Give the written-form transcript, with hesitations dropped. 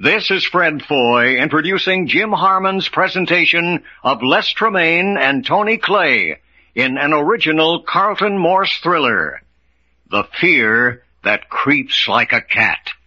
This is Fred Foy introducing Jim Harmon's presentation of Les Tremayne and Tony Clay in an original Carlton Morse thriller, The Fear That Creeps Like a Cat.